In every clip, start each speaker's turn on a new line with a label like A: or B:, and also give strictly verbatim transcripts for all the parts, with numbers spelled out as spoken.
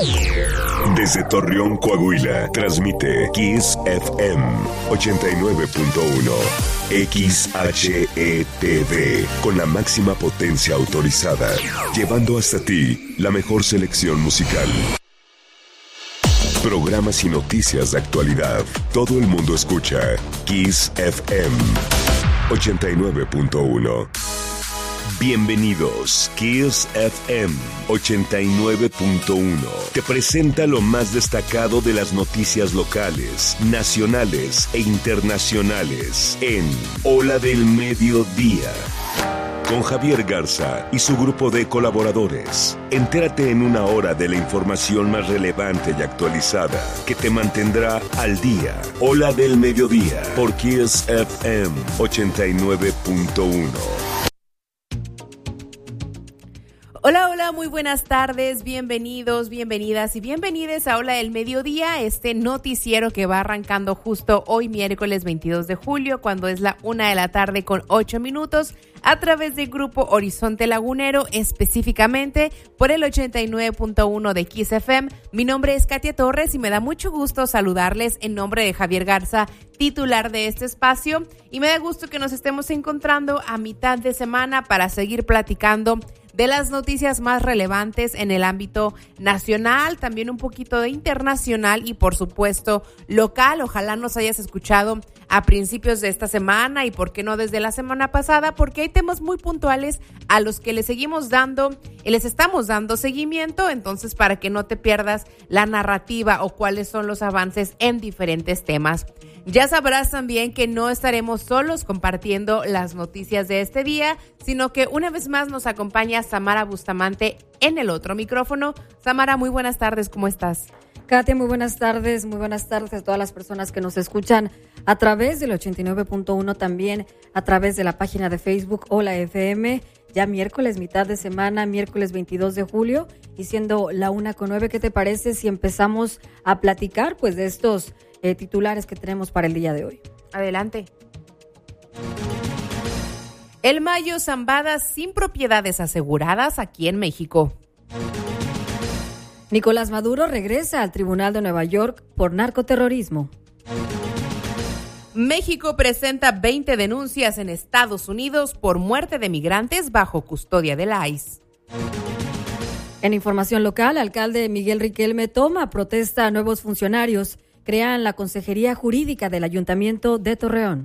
A: Desde Torreón, Coahuila, transmite Kiss F M ochenta y nueve punto uno. X H E T V, con la máxima potencia autorizada, llevando hasta ti la mejor selección musical. Programas y noticias de actualidad. Todo el mundo escucha Kiss F M ochenta y nueve punto uno. Bienvenidos, Kiss F M ochenta y nueve punto uno. Te presenta lo más destacado de las noticias locales, nacionales e internacionales en Ola del Mediodía. Con Javier Garza y su grupo de colaboradores. Entérate en una hora de la información más relevante y actualizada que te mantendrá al día. Ola del Mediodía por Kiss F M ochenta y nueve punto uno.
B: Hola, hola, muy buenas tardes, bienvenidos, bienvenidas y bienvenides a Ola del Mediodía, este noticiero que va arrancando justo hoy miércoles veintidós de julio, cuando es la una de la tarde con ocho minutos, a través del Grupo Horizonte Lagunero, específicamente por el ochenta y nueve punto uno de Kiss F M. Mi nombre es Katia Torres y me da mucho gusto saludarles en nombre de Javier Garza, titular de este espacio, y me da gusto que nos estemos encontrando a mitad de semana para seguir platicando de las noticias más relevantes en el ámbito nacional, también un poquito de internacional y por supuesto local. Ojalá nos hayas escuchado a principios de esta semana y por qué no desde la semana pasada, porque hay temas muy puntuales a los que le seguimos dando y les estamos dando seguimiento, entonces para que no te pierdas la narrativa o cuáles son los avances en diferentes temas. Ya sabrás también que no estaremos solos compartiendo las noticias de este día, sino que una vez más nos acompaña Samara Bustamante en el otro micrófono. Samara, muy buenas tardes, ¿cómo estás?
C: Katia, muy buenas tardes, muy buenas tardes a todas las personas que nos escuchan a través del ochenta y nueve punto uno, también a través de la página de Facebook Hola F M. Ya miércoles, mitad de semana, miércoles veintidós de julio, y siendo la una con nueve, ¿qué te parece si empezamos a platicar pues de estos eh, titulares que tenemos para el día de hoy?
B: Adelante. El Mayo Zambada sin propiedades aseguradas aquí en México.
C: Nicolás Maduro regresa al Tribunal de Nueva York por narcoterrorismo.
B: México presenta veinte denuncias en Estados Unidos por muerte de migrantes bajo custodia de la I C E.
C: En información local, alcalde Miguel Riquelme toma protesta a nuevos funcionarios. Crean la Consejería Jurídica del Ayuntamiento de Torreón.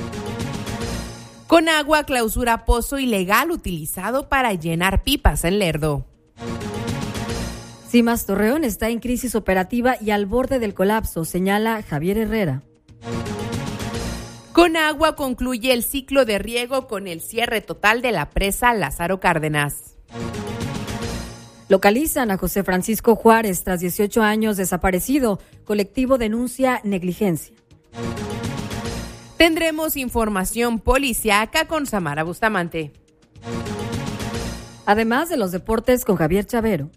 B: Conagua clausura pozo ilegal utilizado para llenar pipas en Lerdo.
C: Cimas Torreón está en crisis operativa y al borde del colapso, señala Javier Herrera.
B: Conagua concluye el ciclo de riego con el cierre total de la presa Lázaro Cárdenas.
C: Localizan a José Francisco Juárez tras dieciocho años desaparecido. Colectivo denuncia negligencia.
B: Tendremos información policiaca con Samara Bustamante.
C: Además de los deportes con Javier Chavero.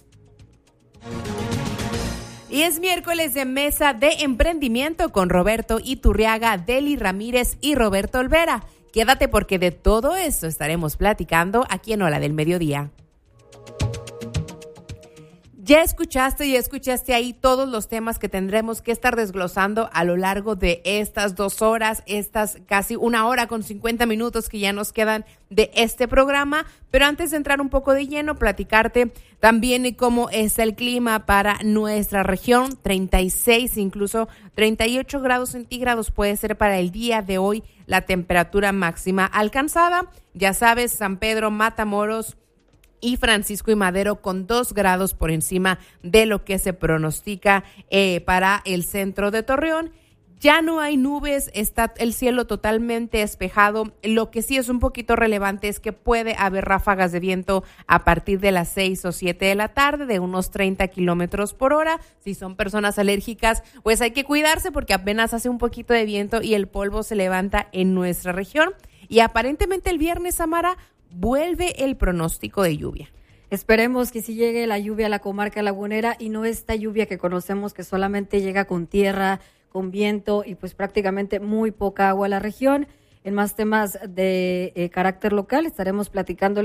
B: Y es miércoles de Mesa de Emprendimiento con Roberto Iturriaga, Deli Ramírez y Roberto Olvera. Quédate porque de todo eso estaremos platicando aquí en Ola del Mediodía. Ya escuchaste, ya escuchaste ahí todos los temas que tendremos que estar desglosando a lo largo de estas dos horas, estas casi una hora con cincuenta minutos que ya nos quedan de este programa. Pero antes de entrar un poco de lleno, platicarte también cómo es el clima para nuestra región. treinta y seis, incluso treinta y ocho grados centígrados puede ser para el día de hoy la temperatura máxima alcanzada. Ya sabes, San Pedro, Matamoros y Francisco y Madero con dos grados por encima de lo que se pronostica eh, para el centro de Torreón. Ya no hay nubes, está el cielo totalmente despejado. Lo que sí es un poquito relevante es que puede haber ráfagas de viento a partir de las seis o siete de la tarde de unos treinta kilómetros por hora. Si son personas alérgicas, pues hay que cuidarse porque apenas hace un poquito de viento y el polvo se levanta en nuestra región. Y aparentemente el viernes, Samara, vuelve el pronóstico de lluvia.
C: Esperemos que sí llegue la lluvia a la comarca lagunera y no esta lluvia que conocemos que solamente llega con tierra, con viento y pues prácticamente muy poca agua a la región. En más temas de eh, carácter local estaremos platicándole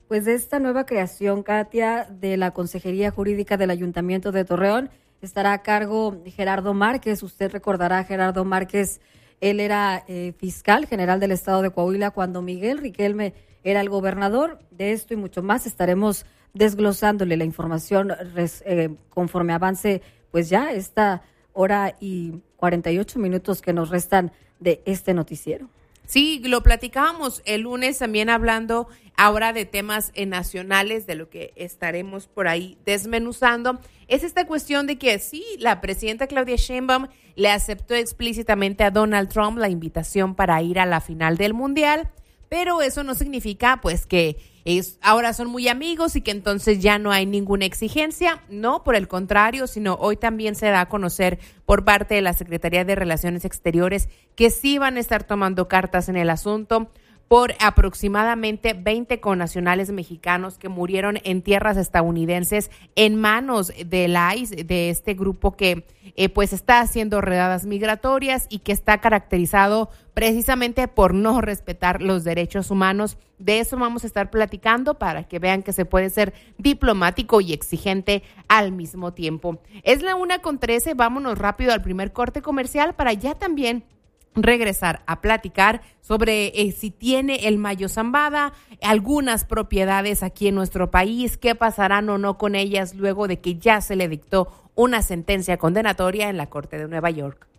C: Pues de esta nueva creación, Katia, de la Consejería Jurídica del Ayuntamiento de Torreón, estará a cargo Gerardo Márquez. Usted recordará a Gerardo Márquez, él era eh, fiscal general del estado de Coahuila cuando Miguel Riquelme era el gobernador. De esto y mucho más estaremos desglosándole la información res, eh, conforme avance pues ya esta hora y cuarenta y ocho minutos que nos restan de este noticiero.
B: Sí, lo platicábamos el lunes también hablando ahora de temas eh, nacionales, de lo que estaremos por ahí desmenuzando. Es esta cuestión de que sí, la presidenta Claudia Sheinbaum le aceptó explícitamente a Donald Trump la invitación para ir a la final del Mundial, pero eso no significa pues que es, ahora son muy amigos y que entonces ya no hay ninguna exigencia. No, por el contrario, sino hoy también se da a conocer por parte de la Secretaría de Relaciones Exteriores que sí van a estar tomando cartas en el asunto por aproximadamente veinte connacionales mexicanos que murieron en tierras estadounidenses en manos del I C E, de este grupo que eh, pues está haciendo redadas migratorias y que está caracterizado precisamente por no respetar los derechos humanos. De eso vamos a estar platicando para que vean que se puede ser diplomático y exigente al mismo tiempo. Es la una con trece, vámonos rápido al primer corte comercial para ya también regresar a platicar sobre eh, si tiene el Mayo Zambada algunas propiedades aquí en nuestro país, qué pasarán o no con ellas luego de que ya se le dictó una sentencia condenatoria en la Corte de Nueva York.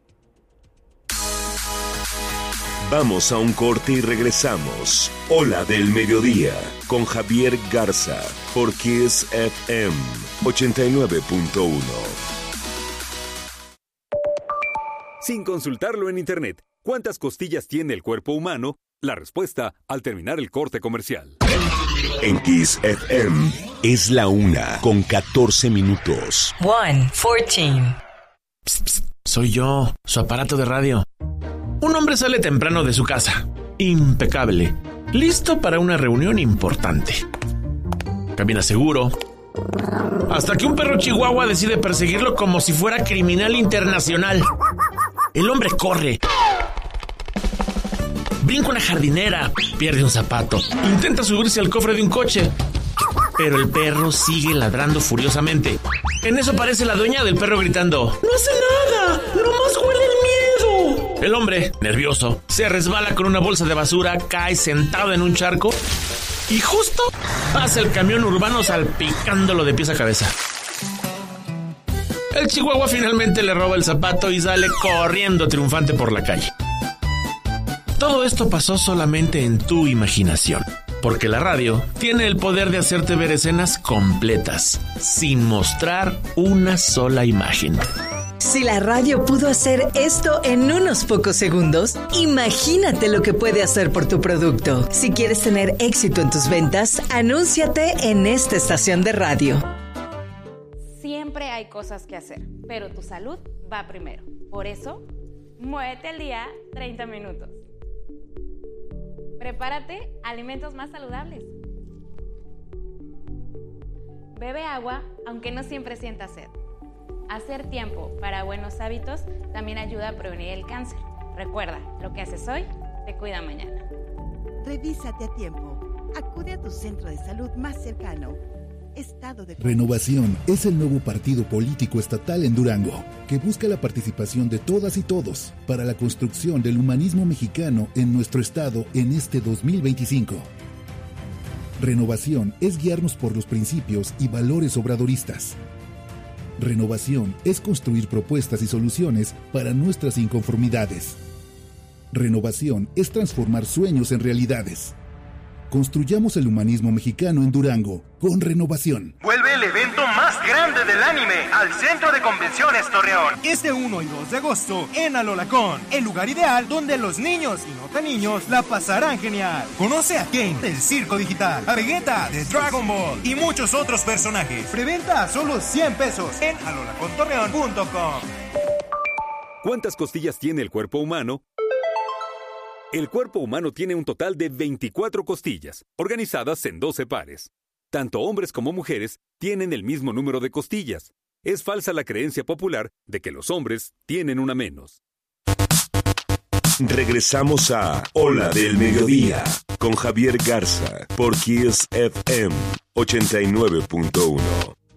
A: Vamos a un corte y regresamos. Ola del Mediodía con Javier Garza por Kiss F M ochenta y nueve punto uno.
D: Sin consultarlo en internet, ¿cuántas costillas tiene el cuerpo humano? La respuesta al terminar el corte comercial.
A: En Kiss F M es la una con catorce minutos.
E: One, fourteen.
F: Psst, psst, soy yo, su aparato de radio. Un hombre sale temprano de su casa, impecable, listo para una reunión importante. Camina seguro, hasta que un perro chihuahua decide perseguirlo como si fuera criminal internacional. El hombre corre, brinca una jardinera, pierde un zapato, intenta subirse al cofre de un coche, pero el perro sigue ladrando furiosamente. En eso aparece la dueña del perro gritando: ¡No hace nada! ¡Nomás huele el miedo! El hombre, nervioso, se resbala con una bolsa de basura, cae sentado en un charco y justo pasa el camión urbano salpicándolo de pies a cabeza. El chihuahua finalmente le roba el zapato y sale corriendo triunfante por la calle. Todo esto pasó solamente en tu imaginación, porque la radio tiene el poder de hacerte ver escenas completas, sin mostrar una sola imagen.
E: Si la radio pudo hacer esto en unos pocos segundos, imagínate lo que puede hacer por tu producto. Si quieres tener éxito en tus ventas, anúnciate en esta estación de radio.
G: Siempre hay cosas que hacer, pero tu salud va primero. Por eso, muévete al día treinta minutos. Prepárate alimentos más saludables. Bebe agua, aunque no siempre sientas sed. Hacer tiempo para buenos hábitos también ayuda a prevenir el cáncer. Recuerda, lo que haces hoy te cuida mañana.
H: Revísate a tiempo. Acude a tu centro de salud más cercano. Estado de
I: Renovación es el nuevo partido político estatal en Durango, que busca la participación de todas y todos para la construcción del humanismo mexicano en nuestro estado en este dos mil veinticinco. Renovación es guiarnos por los principios y valores obradoristas. Renovación es construir propuestas y soluciones para nuestras inconformidades. Renovación es transformar sueños en realidades. Construyamos el humanismo mexicano en Durango con Renovación.
J: Vuelve el evento más grande del anime al Centro de Convenciones Torreón.
K: Este uno y dos de agosto en Alolacón, el lugar ideal donde los niños y no tan niños la pasarán genial. Conoce a Kane del Circo Digital, a Vegeta de Dragon Ball y muchos otros personajes. Preventa a solo cien pesos en alolacon torreón punto com.
D: ¿Cuántas costillas tiene el cuerpo humano? El cuerpo humano tiene un total de veinticuatro costillas, organizadas en doce pares. Tanto hombres como mujeres tienen el mismo número de costillas. Es falsa la creencia popular de que los hombres tienen una menos.
A: Regresamos a Ola del Mediodía con Javier Garza por Kiss F M ochenta y nueve punto uno.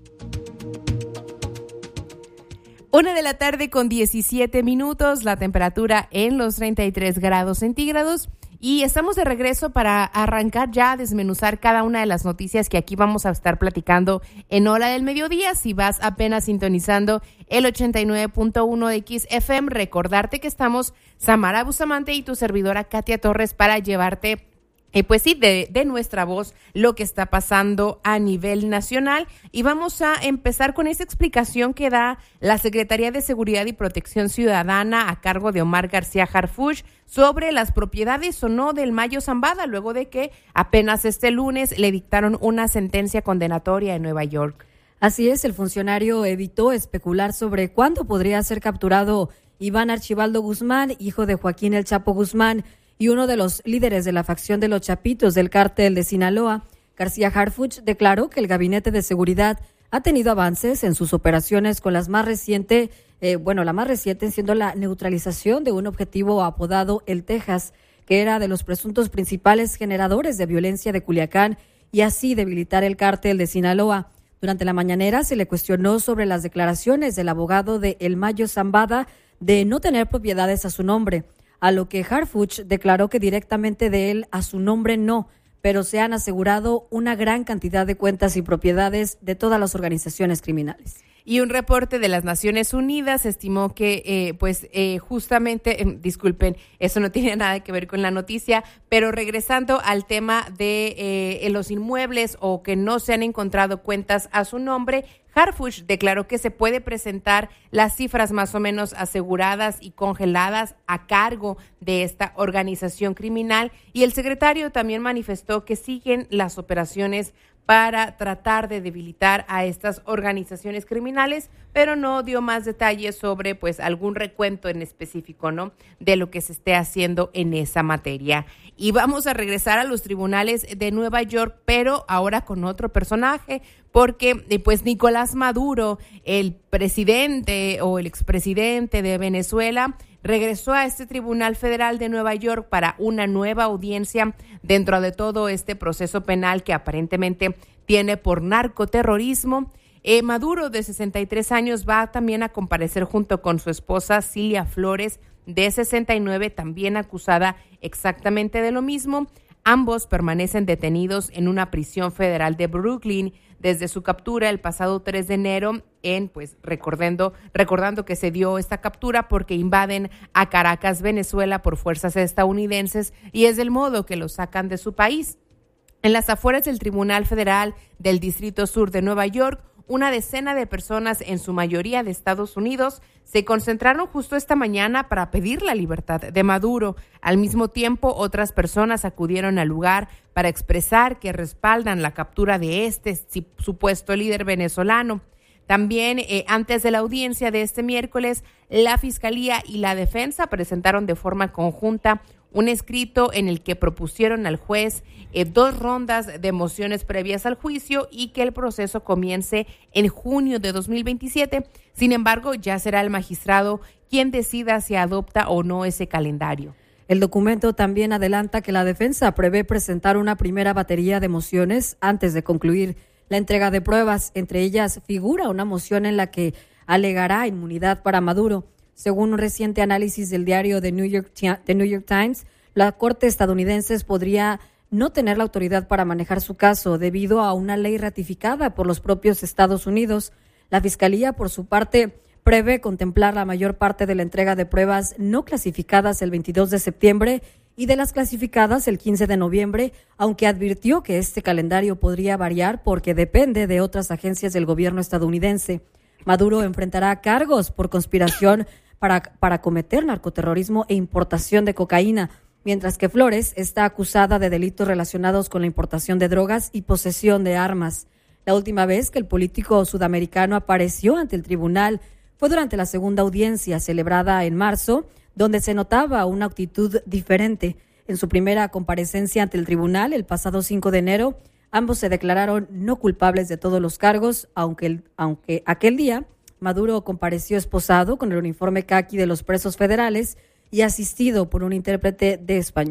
B: Una de la tarde con diecisiete minutos, la temperatura en los treinta y tres grados centígrados. Y estamos de regreso para arrancar ya a desmenuzar cada una de las noticias que aquí vamos a estar platicando en Hora del Mediodía. Si vas apenas sintonizando el ochenta y nueve punto uno de Kiss F M, recordarte que estamos Samara Bustamante y tu servidora Katia Torres para llevarte Eh, pues sí, de, de nuestra voz, lo que está pasando a nivel nacional. Y vamos a empezar con esa explicación que da la Secretaría de Seguridad y Protección Ciudadana a cargo de Omar García Harfuch sobre las propiedades o no del Mayo Zambada, luego de que apenas este lunes le dictaron una sentencia condenatoria en Nueva York.
C: Así es, el funcionario evitó especular sobre cuándo podría ser capturado Iván Archibaldo Guzmán, hijo de Joaquín El Chapo Guzmán, y uno de los líderes de la facción de los Chapitos del cártel de Sinaloa. García Harfuch declaró que el Gabinete de Seguridad ha tenido avances en sus operaciones con las más recientes, eh, bueno, la más reciente siendo la neutralización de un objetivo apodado El Texas, que era de los presuntos principales generadores de violencia de Culiacán, y así debilitar el cártel de Sinaloa. Durante la mañanera se le cuestionó sobre las declaraciones del abogado de El Mayo Zambada de no tener propiedades a su nombre, a lo que Harfuch declaró que directamente de él a su nombre no, pero se han asegurado una gran cantidad de cuentas y propiedades de todas las organizaciones criminales.
B: Y un reporte de las Naciones Unidas estimó que, eh, pues, eh, justamente, eh, disculpen, eso no tiene nada que ver con la noticia, pero regresando al tema de eh, los inmuebles o que no se han encontrado cuentas a su nombre, Harfuch declaró que se puede presentar las cifras más o menos aseguradas y congeladas a cargo de esta organización criminal, y el secretario también manifestó que siguen las operaciones para tratar de debilitar a estas organizaciones criminales, pero no dio más detalles sobre pues algún recuento en específico, ¿no?, de lo que se esté haciendo en esa materia. Y vamos a regresar a los tribunales de Nueva York, pero ahora con otro personaje, porque pues Nicolás Maduro, el presidente o el expresidente de Venezuela, regresó a este Tribunal Federal de Nueva York para una nueva audiencia dentro de todo este proceso penal que aparentemente tiene por narcoterrorismo. Eh, Maduro, de sesenta y tres años, va también a comparecer junto con su esposa Cilia Flores, de sesenta y nueve, también acusada exactamente de lo mismo. Ambos permanecen detenidos en una prisión federal de Brooklyn desde su captura el pasado tres de enero, en pues recordando, recordando que se dio esta captura porque invaden a Caracas, Venezuela, por fuerzas estadounidenses, y es del modo que los sacan de su país. En las afueras del Tribunal Federal del Distrito Sur de Nueva York, una decena de personas, en su mayoría de Estados Unidos, se concentraron justo esta mañana para pedir la libertad de Maduro. Al mismo tiempo, otras personas acudieron al lugar para expresar que respaldan la captura de este supuesto líder venezolano. También, eh, antes de la audiencia de este miércoles, la Fiscalía y la Defensa presentaron de forma conjunta un escrito en el que propusieron al juez eh, dos rondas de mociones previas al juicio y que el proceso comience en junio de dos mil veintisiete. Sin embargo, ya será el magistrado quien decida si adopta o no ese calendario.
C: El documento también adelanta que la defensa prevé presentar una primera batería de mociones antes de concluir la entrega de pruebas. Entre ellas figura una moción en la que alegará inmunidad para Maduro. Según un reciente análisis del diario The New York, The New York Times, la Corte estadounidense podría no tener la autoridad para manejar su caso debido a una ley ratificada por los propios Estados Unidos. La Fiscalía, por su parte, prevé contemplar la mayor parte de la entrega de pruebas no clasificadas el veintidós de septiembre y de las clasificadas el quince de noviembre, aunque advirtió que este calendario podría variar porque depende de otras agencias del gobierno estadounidense. Maduro enfrentará cargos por conspiración para, para cometer narcoterrorismo e importación de cocaína, mientras que Flores está acusada de delitos relacionados con la importación de drogas y posesión de armas. La última vez que el político sudamericano apareció ante el tribunal fue durante la segunda audiencia celebrada en marzo, donde se notaba una actitud diferente. En su primera comparecencia ante el tribunal el pasado cinco de enero, ambos se declararon no culpables de todos los cargos, aunque, el, aunque aquel día Maduro compareció esposado con el uniforme caqui de los presos federales y asistido por un intérprete de español.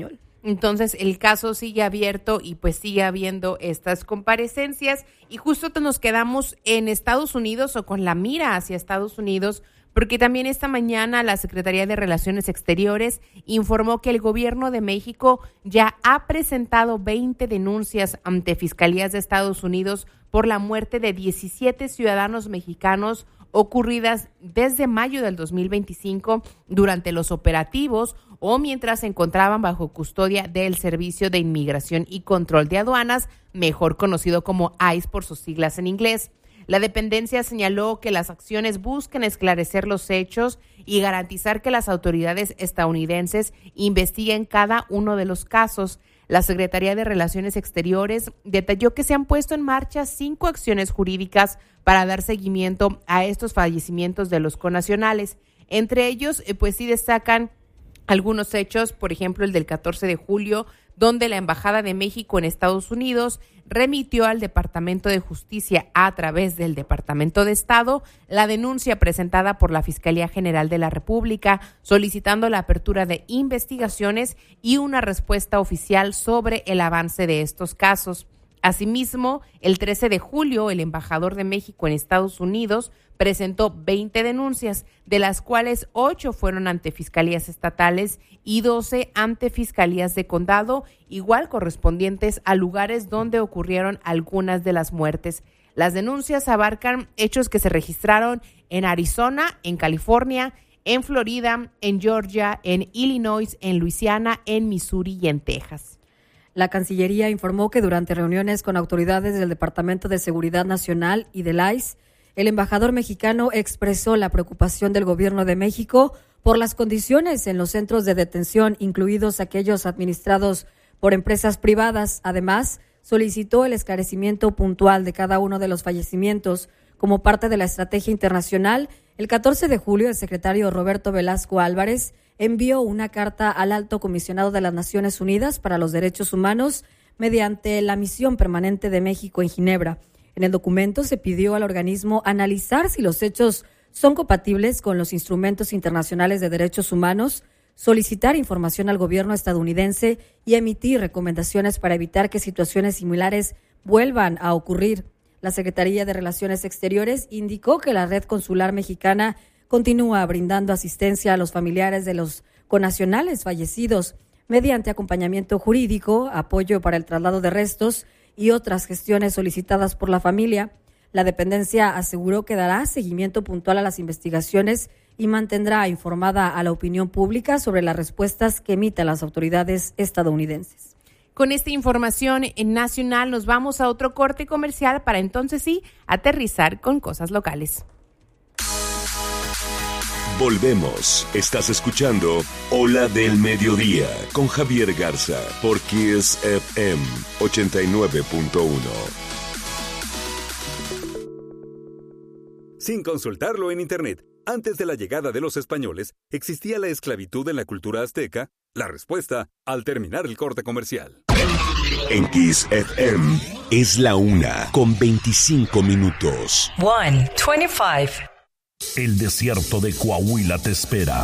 B: Entonces el caso sigue abierto y pues sigue habiendo estas comparecencias y justo nos quedamos en Estados Unidos o con la mira hacia Estados Unidos, porque también esta mañana la Secretaría de Relaciones Exteriores informó que el gobierno de México ya ha presentado veinte denuncias ante fiscalías de Estados Unidos por la muerte de diecisiete ciudadanos mexicanos ocurridas desde mayo del dos mil veinticinco durante los operativos o mientras se encontraban bajo custodia del Servicio de Inmigración y Control de Aduanas, mejor conocido como I C E por sus siglas en inglés. La dependencia señaló que las acciones buscan esclarecer los hechos y garantizar que las autoridades estadounidenses investiguen cada uno de los casos. La Secretaría de Relaciones Exteriores detalló que se han puesto en marcha cinco acciones jurídicas para dar seguimiento a estos fallecimientos de los connacionales. Entre ellos, pues sí destacan algunos hechos, por ejemplo, el del catorce de julio, donde la Embajada de México en Estados Unidos remitió al Departamento de Justicia a través del Departamento de Estado la denuncia presentada por la Fiscalía General de la República solicitando la apertura de investigaciones y una respuesta oficial sobre el avance de estos casos. Asimismo, el trece de julio, el embajador de México en Estados Unidos presentó veinte denuncias, de las cuales ocho fueron ante fiscalías estatales y doce ante fiscalías de condado, igual correspondientes a lugares donde ocurrieron algunas de las muertes. Las denuncias abarcan hechos que se registraron en Arizona, en California, en Florida, en Georgia, en Illinois, en Luisiana, en Missouri y en Texas.
C: La Cancillería informó que durante reuniones con autoridades del Departamento de Seguridad Nacional y del I C E, el embajador mexicano expresó la preocupación del gobierno de México por las condiciones en los centros de detención, incluidos aquellos administrados por empresas privadas. Además, solicitó el esclarecimiento puntual de cada uno de los fallecimientos como parte de la estrategia internacional. El catorce de julio, el secretario Roberto Velasco Álvarez envió una carta al Alto Comisionado de las Naciones Unidas para los Derechos Humanos mediante la misión permanente de México en Ginebra. En el documento se pidió al organismo analizar si los hechos son compatibles con los instrumentos internacionales de derechos humanos, solicitar información al gobierno estadounidense y emitir recomendaciones para evitar que situaciones similares vuelvan a ocurrir. La Secretaría de Relaciones Exteriores indicó que la red consular mexicana continúa brindando asistencia a los familiares de los connacionales fallecidos mediante acompañamiento jurídico, apoyo para el traslado de restos y otras gestiones solicitadas por la familia. La dependencia aseguró que dará seguimiento puntual a las investigaciones y mantendrá informada a la opinión pública sobre las respuestas que emitan las autoridades estadounidenses.
B: Con esta información en nacional nos vamos a otro corte comercial para entonces sí aterrizar con cosas locales.
A: Volvemos. Estás escuchando Ola del Mediodía con Javier Garza por Kiss F M ochenta y nueve punto uno.
D: Sin consultarlo en Internet, antes de la llegada de los españoles, ¿existía la esclavitud en la cultura azteca? La respuesta al terminar el corte comercial.
A: En Kiss F M es la una con veinticinco minutos.
L: one twenty-five.
M: El desierto de Coahuila te espera.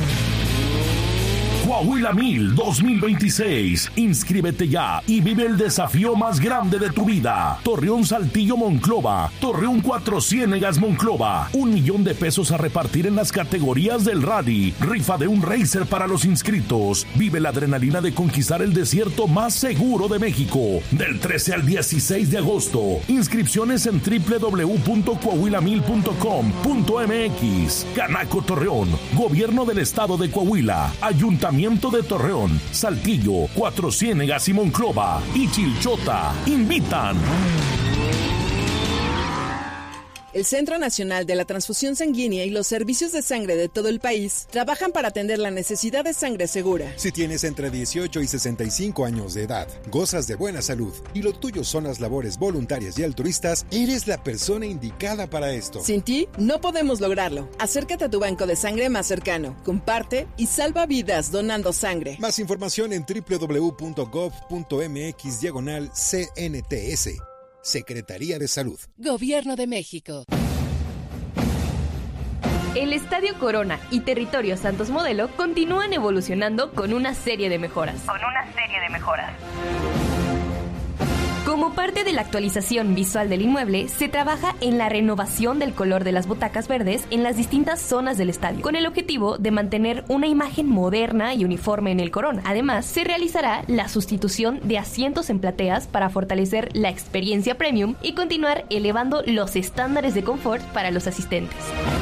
M: Coahuila Mil dos mil veintiséis. Inscríbete ya y vive el desafío más grande de tu vida. Torreón Saltillo Monclova. Torreón Cuatro Ciénegas Monclova. Un millón de pesos a repartir en las categorías del rally. Rifa de un racer para los inscritos. Vive la adrenalina de conquistar el desierto más seguro de México. Del trece al dieciséis de agosto. Inscripciones en doble u doble u doble u punto coahuila mil punto com punto m x. Canaco Torreón. Gobierno del Estado de Coahuila. Ayuntamiento de Torreón, Saltillo, Cuatro Ciénegas y Monclova y Chilchota invitan.
N: El Centro Nacional de la Transfusión Sanguínea y los servicios de sangre de todo el país trabajan para atender la necesidad de sangre segura.
O: Si tienes entre dieciocho y sesenta y cinco años de edad, gozas de buena salud y lo tuyo son las labores voluntarias y altruistas, eres la persona indicada para esto.
N: Sin ti, no podemos lograrlo. Acércate a tu banco de sangre más cercano, comparte y salva vidas donando sangre.
O: Más información en doble u doble u doble u punto gov punto m x diagonal C N T S. Secretaría de Salud.
P: Gobierno de México.
L: El Estadio Corona y Territorio Santos Modelo continúan evolucionando con una serie de mejoras.
P: Con una serie de mejoras.
L: Como parte de la actualización visual del inmueble, se trabaja en la renovación del color de las butacas verdes en las distintas zonas del estadio, con el objetivo de mantener una imagen moderna y uniforme en el Corona. Además, se realizará la sustitución de asientos en plateas para fortalecer la experiencia premium y continuar elevando los estándares de confort para los asistentes.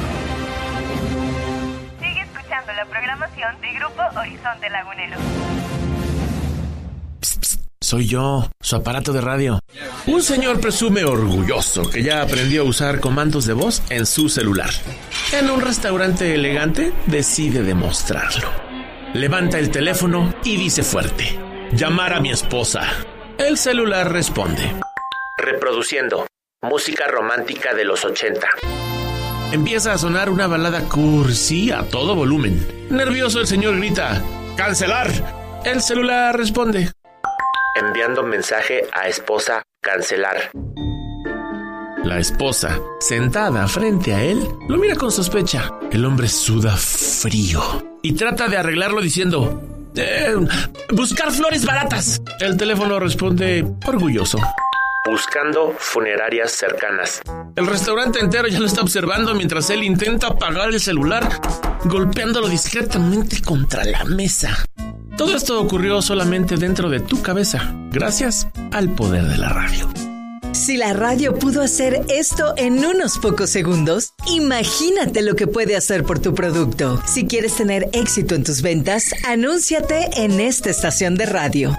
P: Sigue escuchando la programación de Grupo Horizonte Lagunero.
F: Psst, psst. Soy yo, su aparato de radio. Un señor presume orgulloso que ya aprendió a usar comandos de voz en su celular. En un restaurante elegante decide demostrarlo. Levanta el teléfono y dice fuerte: llamar a mi esposa. El celular responde: reproduciendo música romántica de los ochenta. Empieza a sonar una balada cursi a todo volumen. Nervioso, el señor grita: ¡cancelar! El celular responde: enviando mensaje a esposa, cancelar. La esposa, sentada frente a él, lo mira con sospecha. El hombre suda frío y trata de arreglarlo diciendo: eh, buscar flores baratas. El teléfono responde orgulloso: buscando funerarias cercanas. El restaurante entero ya lo está observando mientras él intenta apagar el celular, golpeándolo discretamente contra la mesa. Todo esto ocurrió solamente dentro de tu cabeza, gracias al poder de la radio.
E: Si la radio pudo hacer esto en unos pocos segundos, imagínate lo que puede hacer por tu producto. Si quieres tener éxito en tus ventas, anúnciate en esta estación de radio.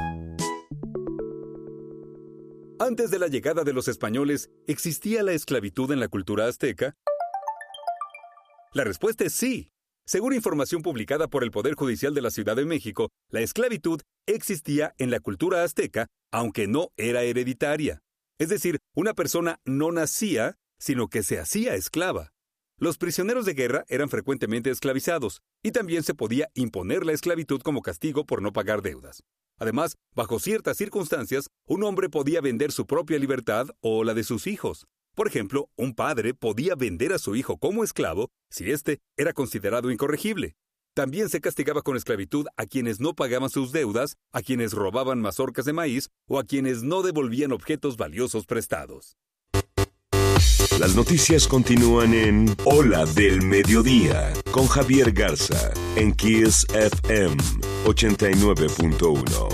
D: Antes de la llegada de los españoles, ¿existía la esclavitud en la cultura azteca? La respuesta es sí. Según información publicada por el Poder Judicial de la Ciudad de México, la esclavitud existía en la cultura azteca, aunque no era hereditaria. Es decir, una persona no nacía, sino que se hacía esclava. Los prisioneros de guerra eran frecuentemente esclavizados, y también se podía imponer la esclavitud como castigo por no pagar deudas. Además, bajo ciertas circunstancias, un hombre podía vender su propia libertad o la de sus hijos. Por ejemplo, un padre podía vender a su hijo como esclavo si éste era considerado incorregible. También se castigaba con esclavitud a quienes no pagaban sus deudas, a quienes robaban mazorcas de maíz o a quienes no devolvían objetos valiosos prestados.
A: Las noticias continúan en Hola del Mediodía con Javier Garza en Kiss F M ochenta y nueve punto uno.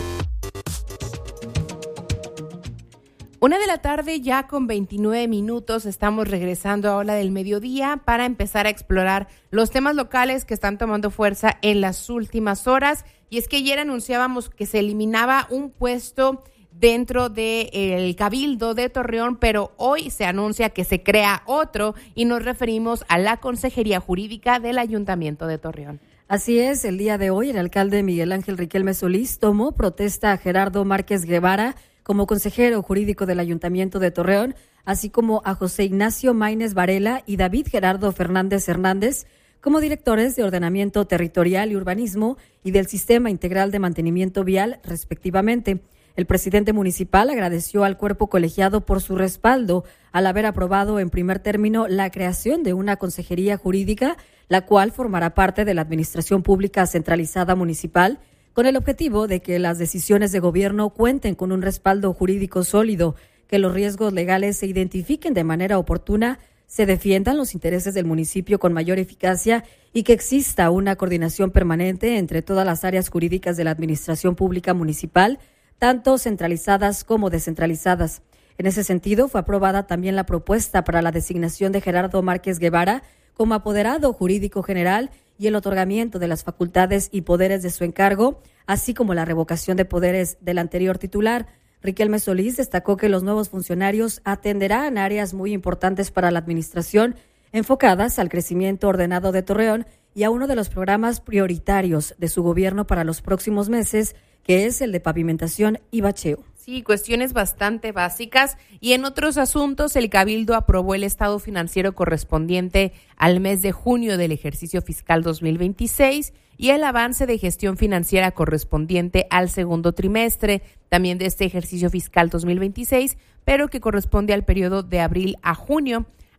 B: Una de la tarde ya con veintinueve minutos, estamos regresando a Hola del Mediodía para empezar a explorar los temas locales que están tomando fuerza en las últimas horas. Y es que ayer anunciábamos que se eliminaba un puesto dentro del Cabildo de Torreón, pero hoy se anuncia que se crea otro y nos referimos a la Consejería Jurídica del Ayuntamiento de Torreón.
C: Así es, el día de hoy el alcalde Miguel Ángel Riquelme Solís tomó protesta a Gerardo Márquez Guevara como consejero jurídico del Ayuntamiento de Torreón, así como a José Ignacio Maínez Varela y David Gerardo Fernández Hernández como directores de Ordenamiento Territorial y Urbanismo y del Sistema Integral de Mantenimiento Vial, respectivamente. El presidente municipal agradeció al cuerpo colegiado por su respaldo al haber aprobado en primer término la creación de una consejería jurídica, la cual formará parte de la Administración Pública Centralizada Municipal, con el objetivo de que las decisiones de gobierno cuenten con un respaldo jurídico sólido, que los riesgos legales se identifiquen de manera oportuna, se defiendan los intereses del municipio con mayor eficacia y que exista una coordinación permanente entre todas las áreas jurídicas de la Administración Pública Municipal, tanto centralizadas como descentralizadas. En ese sentido, fue aprobada también la propuesta para la designación de Gerardo Márquez Guevara como apoderado jurídico general y el otorgamiento de las facultades y poderes de su encargo, así como la revocación de poderes del anterior titular. Riquelme Solís destacó que los nuevos funcionarios atenderán áreas muy importantes para la administración, enfocadas al crecimiento ordenado de Torreón y a uno de los programas prioritarios de su gobierno para los próximos meses, que es el de pavimentación y bacheo.
B: Sí, cuestiones bastante básicas. Y en otros asuntos, el Cabildo aprobó el estado financiero correspondiente al mes de junio del ejercicio fiscal dos mil veintiséis y el avance de gestión financiera correspondiente al segundo trimestre también de este ejercicio fiscal dos mil veintiséis, pero que corresponde al periodo de abril a junio.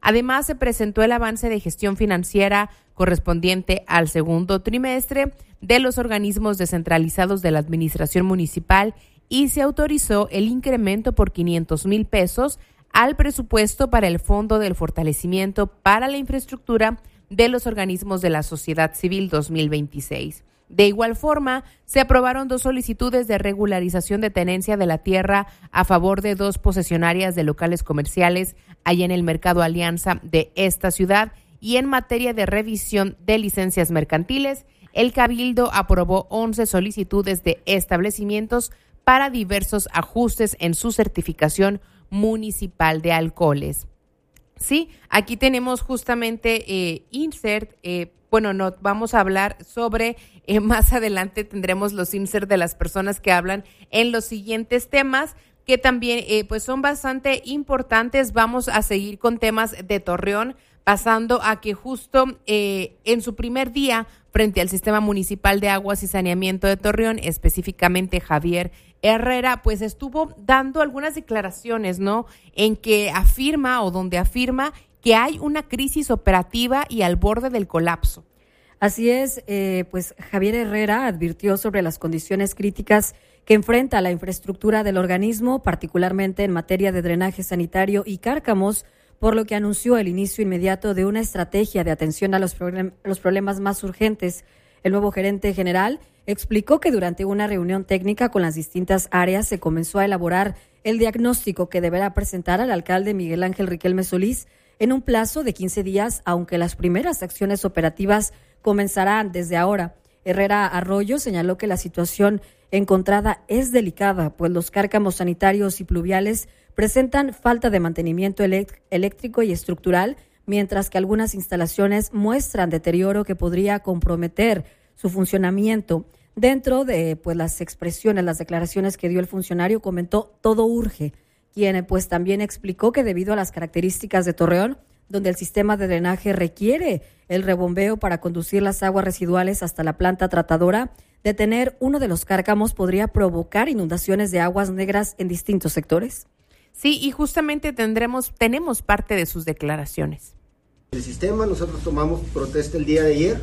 B: Además, se presentó el avance de gestión financiera correspondiente al segundo trimestre de los organismos descentralizados de la administración municipal y se autorizó el incremento por quinientos mil pesos al presupuesto para el Fondo del Fortalecimiento para la Infraestructura de los Organismos de la Sociedad Civil dos mil veintiséis. De igual forma, se aprobaron dos solicitudes de regularización de tenencia de la tierra a favor de dos posesionarias de locales comerciales allá en el Mercado Alianza de esta ciudad y en materia de revisión de licencias mercantiles, el Cabildo aprobó once solicitudes de establecimientos para diversos ajustes en su certificación municipal de alcoholes. Sí, aquí tenemos justamente eh, insert, eh, bueno, no, vamos a hablar sobre, eh, más adelante tendremos los insert de las personas que hablan en los siguientes temas, que también eh, pues son bastante importantes. Vamos a seguir con temas de Torreón, pasando a que justo eh, en su primer día frente al Sistema Municipal de Aguas y Saneamiento de Torreón, específicamente Javier Herrera, pues estuvo dando algunas declaraciones, ¿no? En que afirma o donde afirma que hay una crisis operativa y al borde del colapso.
C: Así es, eh, pues Javier Herrera advirtió sobre las condiciones críticas que enfrenta la infraestructura del organismo, particularmente en materia de drenaje sanitario y cárcamos, por lo que anunció el inicio inmediato de una estrategia de atención a los, problem- los problemas más urgentes. El nuevo gerente general explicó que durante una reunión técnica con las distintas áreas se comenzó a elaborar el diagnóstico que deberá presentar al alcalde Miguel Ángel Riquelme Solís en un plazo de quince días, aunque las primeras acciones operativas comenzarán desde ahora. Herrera Arroyo señaló que la situación encontrada es delicada, pues los cárcamos sanitarios y pluviales presentan falta de mantenimiento elect- eléctrico y estructural, mientras que algunas instalaciones muestran deterioro que podría comprometer su funcionamiento. Dentro de pues las expresiones, las declaraciones que dio el funcionario, comentó todo urge, quien pues también explicó que debido a las características de Torreón, donde el sistema de drenaje requiere el rebombeo para conducir las aguas residuales hasta la planta tratadora, detener uno de los cárcamos podría provocar inundaciones de aguas negras en distintos sectores.
B: Sí, y justamente tendremos, tenemos parte de sus declaraciones.
Q: El sistema, nosotros tomamos protesta el día de ayer,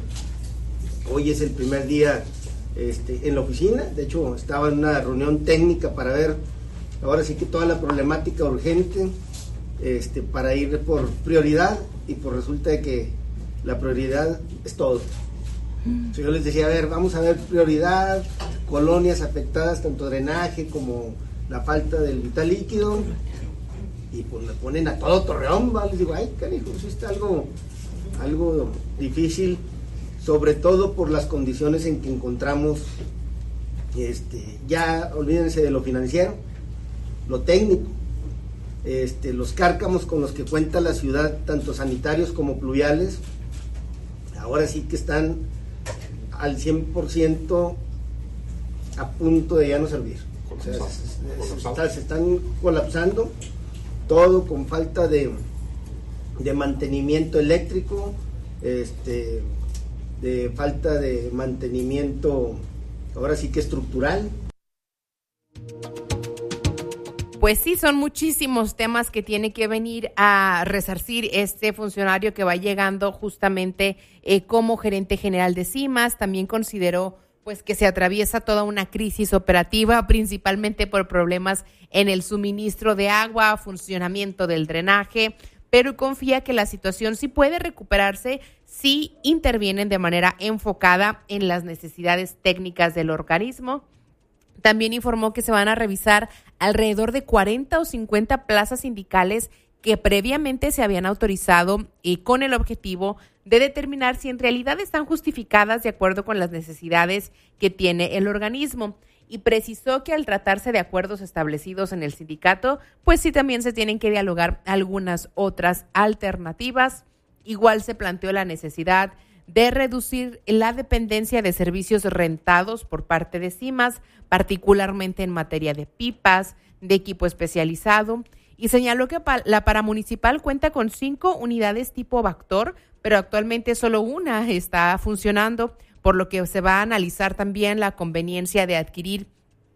Q: hoy es el primer día este, en la oficina, de hecho estaba en una reunión técnica para ver ahora sí que toda la problemática urgente, este, para ir por prioridad, y pues resulta de que la prioridad es todo. Mm. Yo les decía, a ver, vamos a ver prioridad, colonias afectadas, tanto drenaje como la falta del vital líquido, y pues me ponen a todo Torreón, ¿vale? Les digo, ay, cariño, sí está algo, algo difícil, sobre todo por las condiciones en que encontramos, este, ya olvídense de lo financiero, lo técnico, este, los cárcamos con los que cuenta la ciudad, tanto sanitarios como pluviales, ahora sí que están al cien por ciento a punto de ya no servir. O sea, se, se, se, se están colapsando, todo con falta de, de mantenimiento eléctrico, este, de falta de mantenimiento, ahora sí que estructural.
B: Pues sí, son muchísimos temas que tiene que venir a resarcir este funcionario que va llegando justamente eh, como gerente general de CIMAS. También consideró pues que se atraviesa toda una crisis operativa, principalmente por problemas en el suministro de agua, funcionamiento del drenaje, pero confía que la situación sí puede recuperarse si intervienen de manera enfocada en las necesidades técnicas del organismo. También informó que se van a revisar alrededor de cuarenta o cincuenta plazas sindicales que previamente se habían autorizado y con el objetivo de determinar si en realidad están justificadas de acuerdo con las necesidades que tiene el organismo. Y precisó que al tratarse de acuerdos establecidos en el sindicato, pues sí también se tienen que dialogar algunas otras alternativas. Igual se planteó la necesidad de reducir la dependencia de servicios rentados por parte de CIMAS, particularmente en materia de pipas, de equipo especializado, y señaló que la paramunicipal cuenta con cinco unidades tipo Vactor, pero actualmente solo una está funcionando, por lo que se va a analizar también la conveniencia de adquirir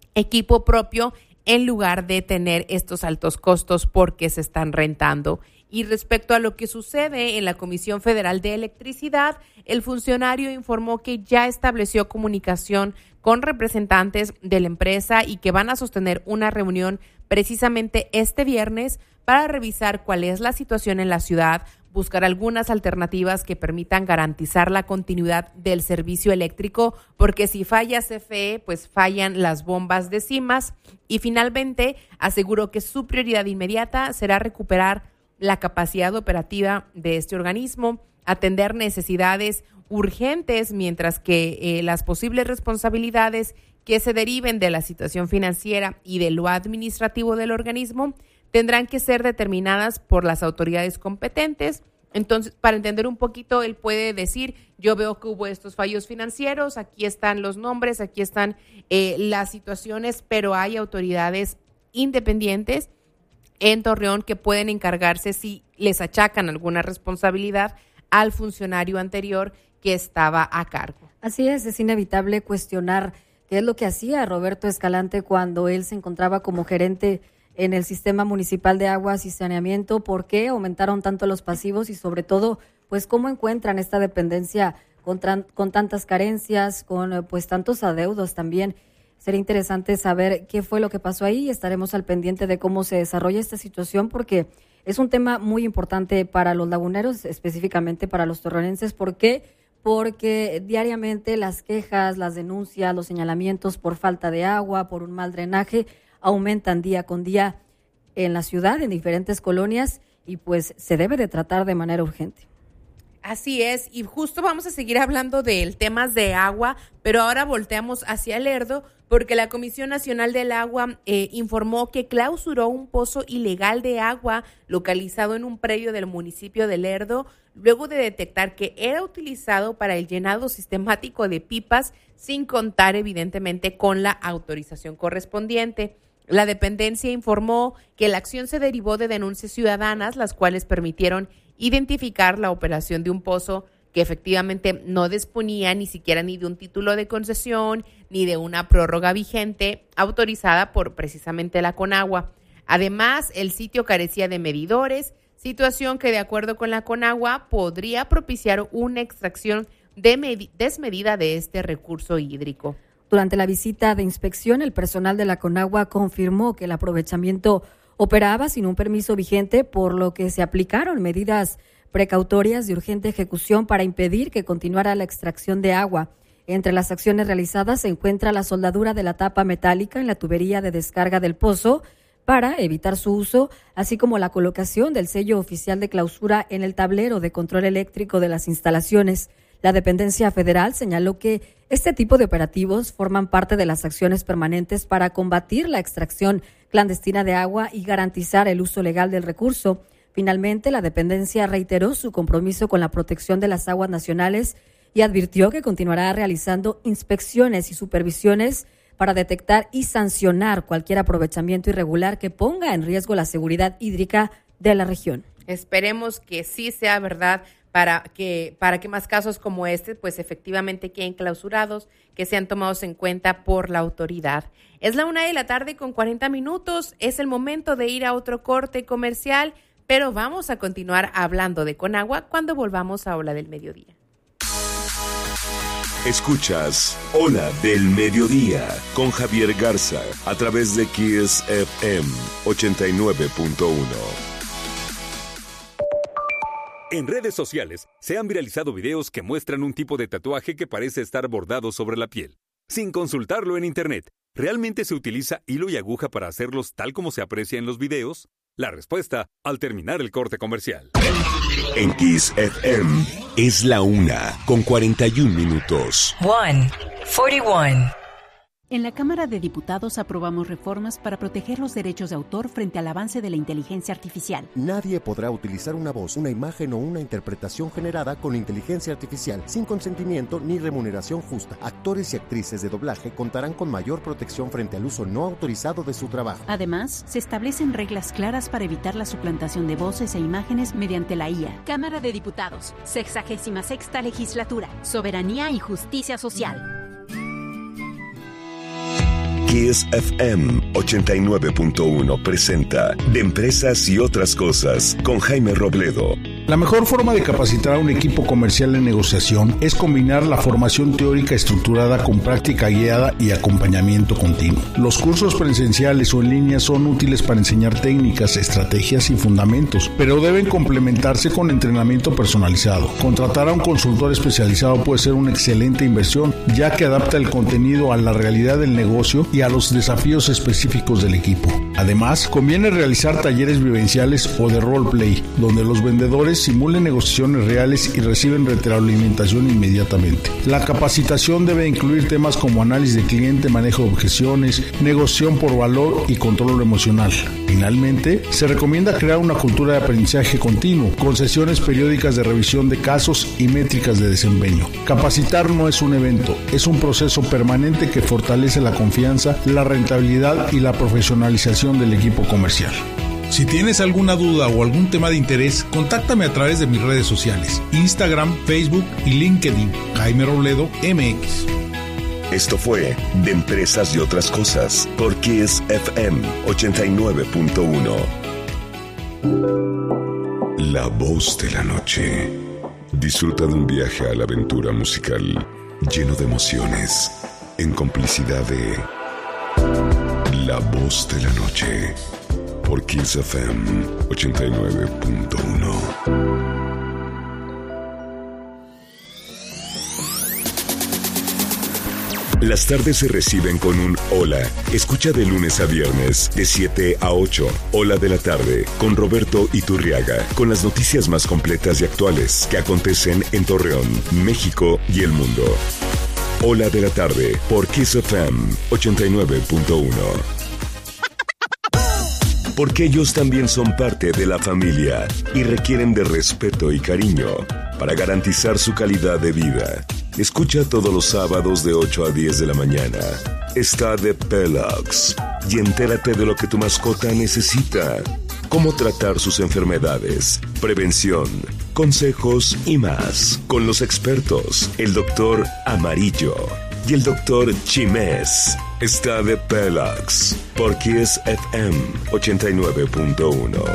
B: equipo propio en lugar de tener estos altos costos porque se están rentando. Y respecto a lo que sucede en la Comisión Federal de Electricidad, el funcionario informó que ya estableció comunicación con representantes de la empresa y que van a sostener una reunión precisamente este viernes para revisar cuál es la situación en la ciudad, buscar algunas alternativas que permitan garantizar la continuidad del servicio eléctrico, porque si falla C F E, pues fallan las bombas de CIMAS. Y finalmente aseguró que su prioridad inmediata será recuperar la capacidad operativa de este organismo, atender necesidades urgentes, mientras que eh, las posibles responsabilidades que se deriven de la situación financiera y de lo administrativo del organismo tendrán que ser determinadas por las autoridades competentes. Entonces, para entender un poquito, él puede decir, yo veo que hubo estos fallos financieros, aquí están los nombres, aquí están eh, las situaciones, pero hay autoridades independientes en Torreón que pueden encargarse si les achacan alguna responsabilidad al funcionario anterior que estaba a cargo.
C: Así es, es inevitable cuestionar qué es lo que hacía Roberto Escalante cuando él se encontraba como gerente en el Sistema Municipal de Aguas y Saneamiento, por qué aumentaron tanto los pasivos y sobre todo, pues cómo encuentran esta dependencia con, tran- con tantas carencias, con pues tantos adeudos también. Sería interesante saber qué fue lo que pasó ahí y estaremos al pendiente de cómo se desarrolla esta situación, porque es un tema muy importante para los laguneros, específicamente para los torreonenses. ¿Por qué? Porque diariamente las quejas, las denuncias, los señalamientos por falta de agua, por un mal drenaje, aumentan día con día en la ciudad, en diferentes colonias, y pues se debe de tratar de manera urgente.
B: Así es, y justo vamos a seguir hablando del temas de agua, pero ahora volteamos hacia Lerdo, porque la Comisión Nacional del Agua eh, informó que clausuró un pozo ilegal de agua localizado en un predio del municipio de Lerdo, luego de detectar que era utilizado para el llenado sistemático de pipas, sin contar evidentemente con la autorización correspondiente. La dependencia informó que la acción se derivó de denuncias ciudadanas, las cuales permitieron identificar la operación de un pozo que efectivamente no disponía ni siquiera ni de un título de concesión ni de una prórroga vigente autorizada por precisamente la Conagua. Además, el sitio carecía de medidores, situación que de acuerdo con la Conagua podría propiciar una extracción de med- desmedida de este recurso hídrico.
C: Durante la visita de inspección, el personal de la Conagua confirmó que el aprovechamiento operaba sin un permiso vigente, por lo que se aplicaron medidas precautorias de urgente ejecución para impedir que continuara la extracción de agua. Entre las acciones realizadas se encuentra la soldadura de la tapa metálica en la tubería de descarga del pozo para evitar su uso, así como la colocación del sello oficial de clausura en el tablero de control eléctrico de las instalaciones. La dependencia federal señaló que este tipo de operativos forman parte de las acciones permanentes para combatir la extracción clandestina de agua y garantizar el uso legal del recurso. Finalmente, la dependencia reiteró su compromiso con la protección de las aguas nacionales y advirtió que continuará realizando inspecciones y supervisiones para detectar y sancionar cualquier aprovechamiento irregular que ponga en riesgo la seguridad hídrica de la región.
B: Esperemos que sí sea verdad, para que para que más casos como este pues efectivamente queden clausurados, que sean tomados en cuenta por la autoridad. Es la una de la tarde con cuarenta minutos, es el momento de ir a otro corte comercial, pero vamos a continuar hablando de Conagua cuando volvamos a Ola del Mediodía.
A: Escuchas Ola del Mediodía con Javier Garza a través de Kiss F M ochenta y nueve punto uno.
D: En redes sociales se han viralizado videos que muestran un tipo de tatuaje que parece estar bordado sobre la piel. Sin consultarlo en internet, ¿realmente se utiliza hilo y aguja para hacerlos tal como se aprecia en los videos? La respuesta al terminar el corte comercial.
A: En Kiss F M es la una con cuarenta y un minutos.
R: One, forty-one.
S: En la Cámara de Diputados aprobamos reformas para proteger los derechos de autor frente al avance de la inteligencia artificial.
T: Nadie podrá utilizar una voz, una imagen o una interpretación generada con inteligencia artificial sin consentimiento ni remuneración justa. Actores y actrices de doblaje contarán con mayor protección frente al uso no autorizado de su trabajo.
S: Además, se establecen reglas claras para evitar la suplantación de voces e imágenes mediante la I A.
U: Cámara de Diputados, sexagésima sexta legislatura, soberanía y justicia social.
A: Kiss F M ochenta y nueve punto uno presenta De Empresas y Otras Cosas con Jaime Robledo.
G: La mejor forma de capacitar a un equipo comercial en negociación es combinar la formación teórica estructurada con práctica guiada y acompañamiento continuo. Los cursos presenciales o en línea son útiles para enseñar técnicas, estrategias y fundamentos, pero deben complementarse con entrenamiento personalizado. Contratar a un consultor especializado puede ser una excelente inversión, ya que adapta el contenido a la realidad del negocio y a los desafíos específicos del equipo. Además, conviene realizar talleres vivenciales o de roleplay, donde los vendedores simulen negociaciones reales y reciben retroalimentación inmediatamente. La capacitación debe incluir temas como análisis de cliente, manejo de objeciones, negociación por valor y control emocional. Finalmente, se recomienda crear una cultura de aprendizaje continuo, con sesiones periódicas de revisión de casos y métricas de desempeño. Capacitar no es un evento, es un proceso permanente que fortalece la confianza, la rentabilidad y la profesionalización del equipo comercial. Si tienes alguna duda o algún tema de interés, contáctame a través de mis redes sociales, Instagram, Facebook y LinkedIn, Jaime Robledo M X.
A: Esto fue De Empresas y Otras Cosas por Kiss F M ochenta y nueve punto uno. La voz de la noche. Disfruta de un viaje a la aventura musical lleno de emociones, en complicidad de La voz de la noche. Por Kiss F M ochenta y nueve punto uno. Las tardes se reciben con un hola. Escucha de lunes a viernes, de siete a ocho. Hola de la tarde, con Roberto Iturriaga, con las noticias más completas y actuales que acontecen en Torreón, México y el mundo. Hola de la tarde, por Kiss F M ochenta y nueve punto uno. Porque ellos también son parte de la familia y requieren de respeto y cariño para garantizar su calidad de vida. Escucha todos los sábados de ocho a diez de la mañana. Está de Pelox y entérate de lo que tu mascota necesita. Cómo tratar sus enfermedades, prevención, consejos y más. Con los expertos, el doctor Amarillo y el doctor Chimés. Está de Pelox por Kiss F M ochenta y nueve punto uno.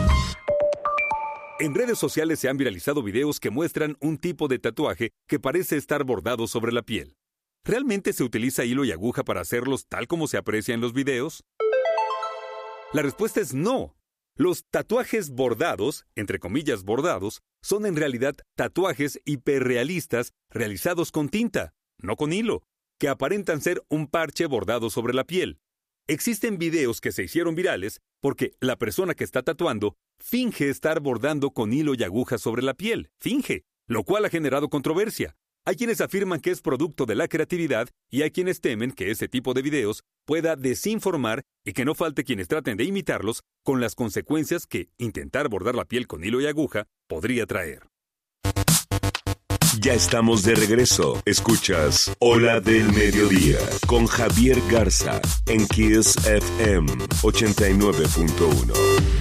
D: En redes sociales se han viralizado videos que muestran un tipo de tatuaje que parece estar bordado sobre la piel. ¿Realmente se utiliza hilo y aguja para hacerlos tal como se aprecia en los videos? La respuesta es no. Los tatuajes bordados, entre comillas bordados, son en realidad tatuajes hiperrealistas realizados con tinta, no con hilo, que aparentan ser un parche bordado sobre la piel. Existen videos que se hicieron virales porque la persona que está tatuando finge estar bordando con hilo y aguja sobre la piel. Finge, lo cual ha generado controversia. Hay quienes afirman que es producto de la creatividad y hay quienes temen que ese tipo de videos pueda desinformar y que no falte quienes traten de imitarlos con las consecuencias que intentar bordar la piel con hilo y aguja podría traer.
A: Ya estamos de regreso. Escuchas Hola del Mediodía con Javier Garza en Kiss F M ochenta y nueve punto uno.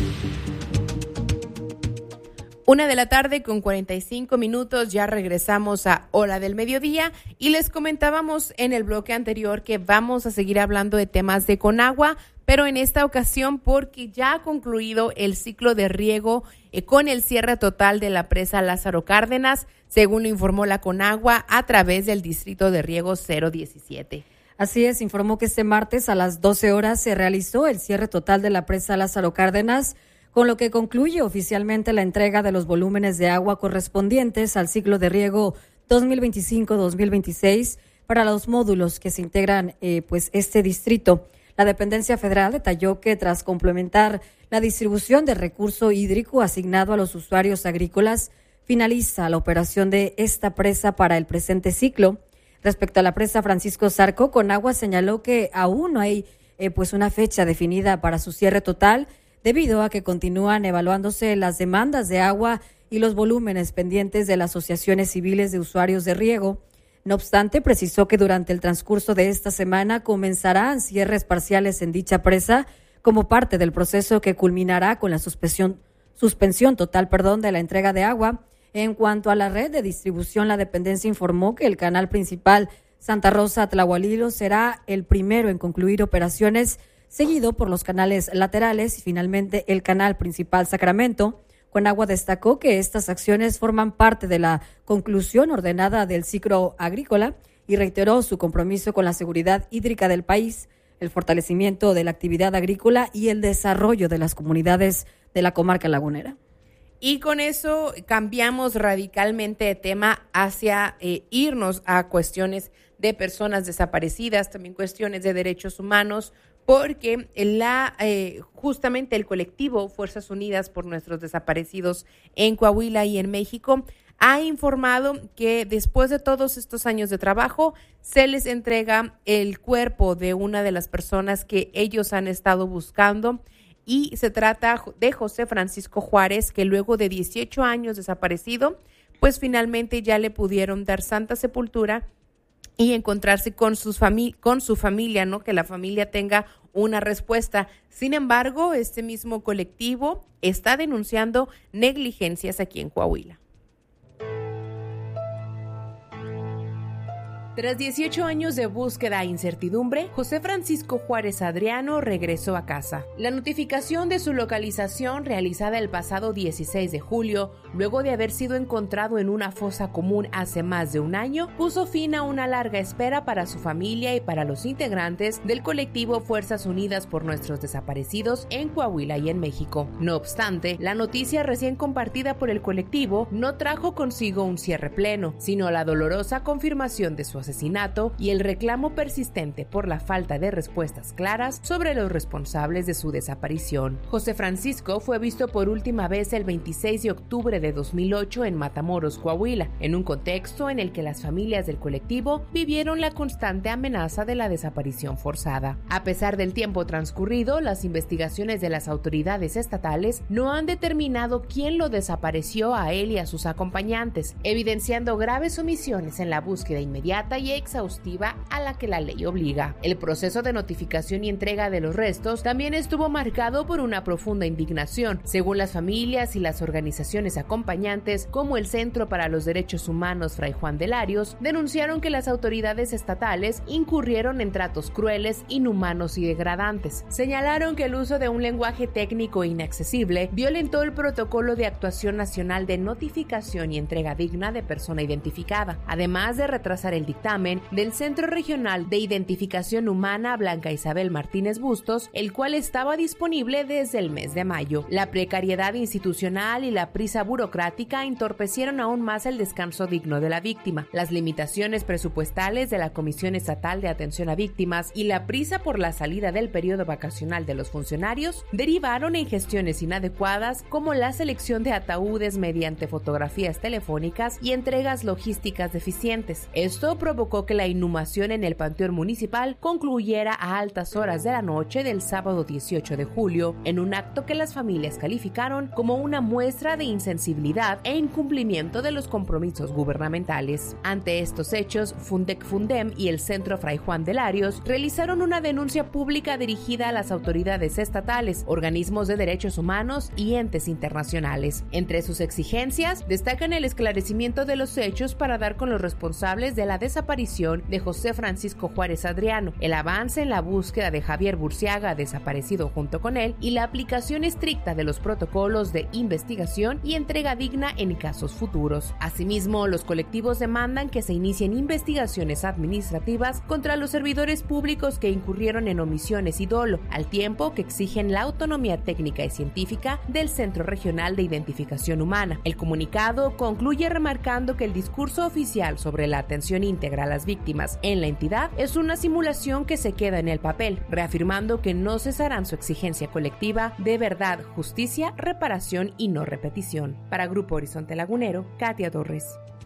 B: Una de la tarde con cuarenta y cinco minutos, ya regresamos a Hola del Mediodía y les comentábamos en el bloque anterior que vamos a seguir hablando de temas de Conagua, pero en esta ocasión porque ya ha concluido el ciclo de riego eh, con el cierre total de la presa Lázaro Cárdenas, según lo informó la Conagua a través del distrito de riego cero diecisiete.
C: Así es, informó que este martes a las doce horas se realizó el cierre total de la presa Lázaro Cárdenas, con lo que concluye oficialmente la entrega de los volúmenes de agua correspondientes al ciclo de riego dos mil veinticinco dos mil veintiséis para los módulos que se integran eh, pues este distrito. La dependencia federal detalló que tras complementar la distribución de recurso hídrico asignado a los usuarios agrícolas, finaliza la operación de esta presa para el presente ciclo. Respecto a la presa Francisco Zarco, Conagua señaló que aún no hay eh, pues una fecha definida para su cierre total, debido a que continúan evaluándose las demandas de agua y los volúmenes pendientes de las asociaciones civiles de usuarios de riego. No obstante, precisó que durante el transcurso de esta semana comenzarán cierres parciales en dicha presa como parte del proceso que culminará con la suspensión, suspensión total perdón, de la entrega de agua. En cuanto a la red de distribución, la dependencia informó que el canal principal Santa Rosa Tlahualilo será el primero en concluir operaciones, seguido por los canales laterales y finalmente el canal principal Sacramento. Conagua destacó que estas acciones forman parte de la conclusión ordenada del ciclo agrícola y reiteró su compromiso con la seguridad hídrica del país, el fortalecimiento de la actividad agrícola y el desarrollo de las comunidades de la comarca lagunera.
B: Y con eso cambiamos radicalmente de tema hacia eh, irnos a cuestiones de personas desaparecidas, también cuestiones de derechos humanos, porque la eh, justamente el colectivo Fuerzas Unidas por Nuestros Desaparecidos en Coahuila y en México ha informado que después de todos estos años de trabajo se les entrega el cuerpo de una de las personas que ellos han estado buscando. Y se trata de José Francisco Juárez, que luego de dieciocho años desaparecido, pues finalmente ya le pudieron dar santa sepultura y encontrarse con, sus fami- con su familia, ¿no? Que la familia tenga una respuesta. Sin embargo, este mismo colectivo está denunciando negligencias aquí en Coahuila. Tras dieciocho años de búsqueda e incertidumbre, José Francisco Juárez Adriano regresó a casa. La notificación de su localización, realizada el pasado dieciséis de julio, luego de haber sido encontrado en una fosa común hace más de un año, puso fin a una larga espera para su familia y para los integrantes del colectivo Fuerzas Unidas por Nuestros Desaparecidos en Coahuila y en México. No obstante, la noticia recién compartida por el colectivo no trajo consigo un cierre pleno, sino la dolorosa confirmación de su asesinato y el reclamo persistente por la falta de respuestas claras sobre los responsables de su desaparición. José Francisco fue visto por última vez el veintiséis de octubre de dos mil ocho en Matamoros, Coahuila, en un contexto en el que las familias del colectivo vivieron la constante amenaza de la desaparición forzada. A pesar del tiempo transcurrido, las investigaciones de las autoridades estatales no han determinado quién lo desapareció a él y a sus acompañantes, evidenciando graves omisiones en la búsqueda inmediata y exhaustiva a la que la ley obliga. El proceso de notificación y entrega de los restos también estuvo marcado por una profunda indignación. Según las familias y las organizaciones acompañantes, como el Centro para los Derechos Humanos Fray Juan de Larios, denunciaron que las autoridades estatales incurrieron en tratos crueles, inhumanos y degradantes. Señalaron que el uso de un lenguaje técnico e inaccesible violentó el protocolo de actuación nacional de notificación y entrega digna de persona identificada, además de retrasar el dictamen del Centro Regional de Identificación Humana Blanca Isabel Martínez Bustos, el cual estaba disponible desde el mes de mayo. La precariedad institucional y la prisa burocrática entorpecieron aún más el descanso digno de la víctima. Las limitaciones presupuestales de la Comisión Estatal de Atención a Víctimas y la prisa por la salida del periodo vacacional de los funcionarios derivaron en gestiones inadecuadas como la selección de ataúdes mediante fotografías telefónicas y entregas logísticas deficientes. Esto provocó que la inhumación en el Panteón Municipal concluyera a altas horas de la noche del sábado dieciocho de julio, en un acto que las familias calificaron como una muestra de insensibilidad e incumplimiento de los compromisos gubernamentales. Ante estos hechos, Fundec Fundem y el Centro Fray Juan de Larios realizaron una denuncia pública dirigida a las autoridades estatales, organismos de derechos humanos y entes internacionales. Entre sus exigencias destacan el esclarecimiento de los hechos para dar con los responsables de la desaparición de José Francisco Juárez Adriano, el avance en la búsqueda de Javier Burciaga, desaparecido junto con él, y la aplicación estricta de los protocolos de investigación y entrega digna en casos futuros. Asimismo, los colectivos demandan que se inicien investigaciones administrativas contra los servidores públicos que incurrieron en omisiones y dolo, al tiempo que exigen la autonomía técnica y científica del Centro Regional de Identificación Humana. El comunicado concluye remarcando que el discurso oficial sobre la atención íntegra a las víctimas en la entidad es una simulación que se queda en el papel, reafirmando que no cesarán su exigencia colectiva de verdad, justicia, reparación y no repetición. Para Grupo Horizonte Lagunero, Katia Torres.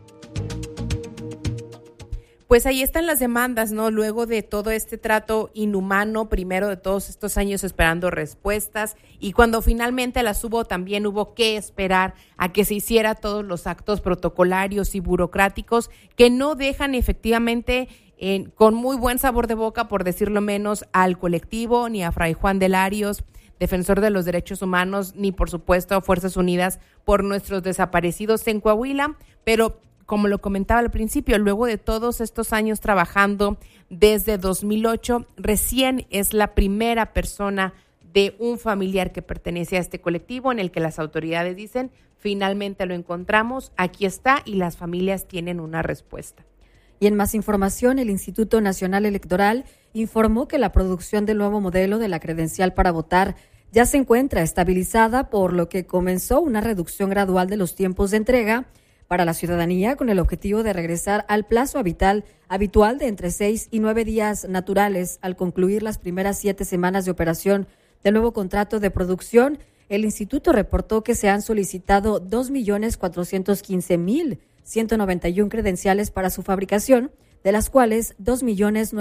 B: Pues ahí están las demandas, ¿no? Luego de todo este trato inhumano, primero de todos estos años esperando respuestas, y cuando finalmente las hubo, también hubo que esperar a que se hiciera todos los actos protocolarios y burocráticos que no dejan efectivamente eh, con muy buen sabor de boca, por decirlo menos, al colectivo, ni a Fray Juan de Larios, defensor de los derechos humanos, ni por supuesto a Fuerzas Unidas por Nuestros Desaparecidos en Coahuila, pero como lo comentaba al principio, luego de todos estos años trabajando desde dos mil ocho, recién es la primera persona de un familiar que pertenece a este colectivo en el que las autoridades dicen, finalmente lo encontramos, aquí está, y las familias tienen una respuesta.
C: Y en más información, el Instituto Nacional Electoral informó que la producción del nuevo modelo de la credencial para votar ya se encuentra estabilizada, por lo que comenzó una reducción gradual de los tiempos de entrega para la ciudadanía con el objetivo de regresar al plazo habitual, habitual de entre seis y nueve días naturales al concluir las primeras siete semanas de operación del nuevo contrato de producción. El instituto reportó que se han solicitado dos millones cuatrocientos quince mil ciento noventa y uno credenciales para su fabricación, de las cuales dos millones